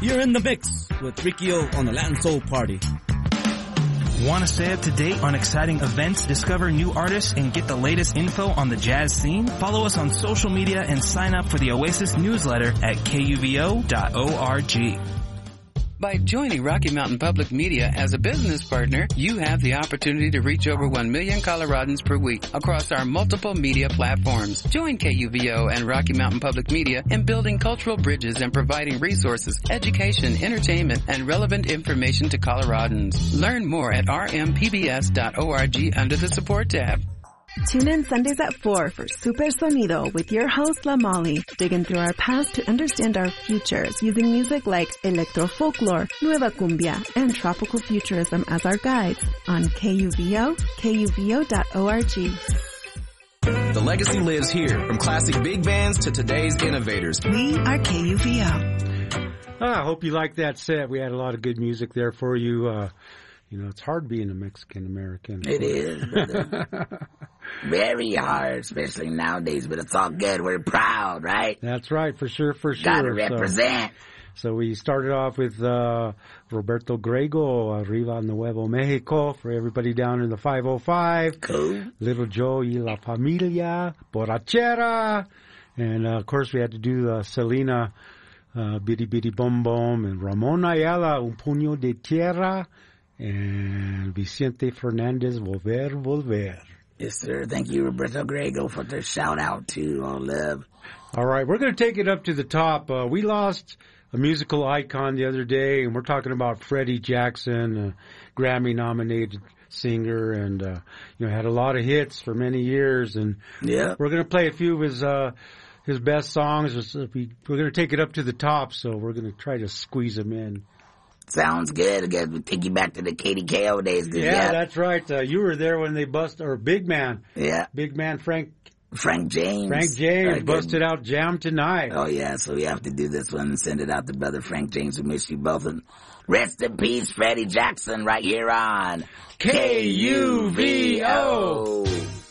You're in the mix with Ricky O on the Latin Soul Party. Want to stay up to date on exciting events, discover new artists, and get the latest info on the jazz scene? Follow us on social media and sign up for the Oasis newsletter at kuvo.org. By joining Rocky Mountain Public Media as a business partner, you have the opportunity to reach over 1 million Coloradans per week across our multiple media platforms. Join KUVO and Rocky Mountain Public Media in building cultural bridges and providing resources, education, entertainment, and relevant information to Coloradans. Learn more at rmpbs.org under the support tab. Tune in Sundays at 4 for Super Sonido with your host, La Molly, digging through our past to understand our futures using music like electro folklore, nueva cumbia, and tropical futurism as our guides on KUVO, kuvo.org. The legacy lives here, from classic big bands to today's innovators. We are KUVO. I hope you liked that set. We had a lot of good music there for you. You know, it's hard being a Mexican-American. It is, brother. Very hard, especially nowadays, but it's all good. We're proud, right? That's right, for sure. Gotta represent. So we started off with Roberto Grego, Arriba Nuevo Mexico, for everybody down in the 505. Cool. Little Joe y la Familia, Borrachera. And, of course, we had to do Selena, Bidi Bidi Bom Bom, and Ramon Ayala, Un Puño de Tierra, and Vicente Fernandez, Volver, Volver. Yes, sir. Thank you, Roberto Grego, for the shout-out, too. All love. All right, we're going to take it up to the top. We lost a musical icon the other day, and we're talking about Freddie Jackson, a Grammy-nominated singer, and had a lot of hits for many years. And yeah, we're going to play a few of his best songs. We're going to take it up to the top, so we're going to try to squeeze them in. Sounds good. Again, we take you back to the KDKO days. Yeah, that's right. You were there when they Big Man. Yeah. Big Man Frank James. Frank James busted out Jam Tonight. Oh, yeah, so we have to do this one and send it out to brother Frank James. We miss you both. And rest in peace, Freddie Jackson, right here on KUVO.